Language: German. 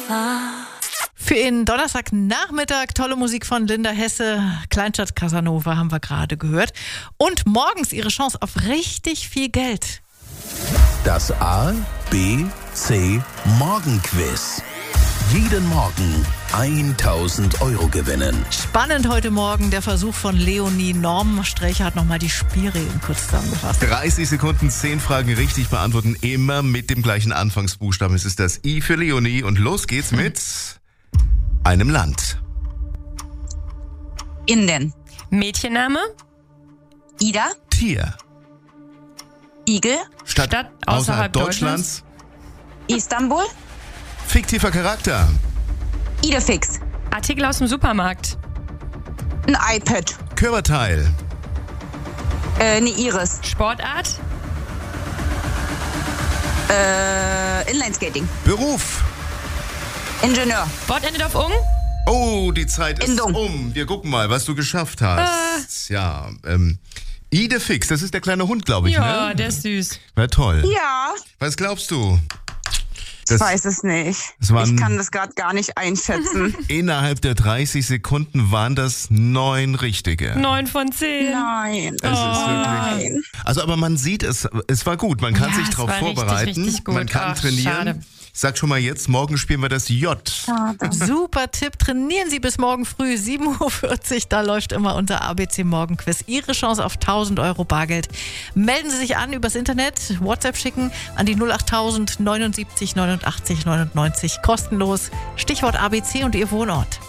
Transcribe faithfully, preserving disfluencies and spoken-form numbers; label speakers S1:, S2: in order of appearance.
S1: Für Ihren Donnerstagnachmittag tolle Musik von Linda Hesse, Kleinstadt Casanova haben wir gerade gehört. Und morgens Ihre Chance auf richtig viel Geld.
S2: Das A, B, C Morgenquiz. Jeden Morgen tausend Euro gewinnen.
S1: Spannend heute Morgen der Versuch von Leonie. Norm Strächer hat nochmal die Spielregeln kurz zusammengefasst.
S3: dreißig Sekunden, zehn Fragen richtig beantworten, immer mit dem gleichen Anfangsbuchstaben. Es ist das I für Leonie und los geht's mit einem Land.
S4: Indien.
S5: Mädchenname?
S4: Ida.
S3: Tier.
S4: Igel.
S3: Stadt,
S5: Stadt
S3: außerhalb,
S5: außerhalb
S3: Deutschlands.
S4: Istanbul.
S3: Fiktiver Charakter.
S4: Idefix.
S5: Artikel aus dem Supermarkt.
S4: Ein iPad.
S3: Körperteil.
S4: Äh, eine Iris.
S5: Sportart?
S4: Äh, Inlineskating.
S3: Beruf.
S4: Ingenieur.
S5: Wort endet auf ung?
S3: Oh, die Zeit ist
S4: Endung.
S3: um. Wir gucken mal, was du geschafft hast. Ja, ähm, Idefix, das ist der kleine Hund, glaube ich,
S5: Ja,
S3: ne?
S5: der ist süß.
S3: War toll.
S4: Ja,
S3: Was glaubst du?
S4: ich
S3: Das
S4: weiß es nicht.
S3: es waren-
S4: Ich kann das gerade gar nicht einschätzen.
S3: innerhalb der dreißig Sekunden waren das neun richtige.
S5: Neun von zehn.
S4: Nein.
S3: Es ist wirklich.
S4: Nein.
S3: Also, aber man sieht es, es war gut. Man kann
S5: Ja,
S3: sich
S5: es
S3: darauf
S5: war richtig,
S3: vorbereiten.
S5: richtig gut.
S3: Man kann
S5: Ach,
S3: trainieren.
S5: schade.
S3: Ich sag schon mal jetzt, morgen spielen wir das J.
S1: Super Tipp. Trainieren Sie bis morgen früh, sieben Uhr vierzig. Da läuft immer unser A B C Morgenquiz. Ihre Chance auf tausend Euro Bargeld. Melden Sie sich an übers Internet, WhatsApp schicken an die null achttausend neunundsiebzig neunundachtzig neunundneunzig. Kostenlos. Stichwort A B C und Ihr Wohnort.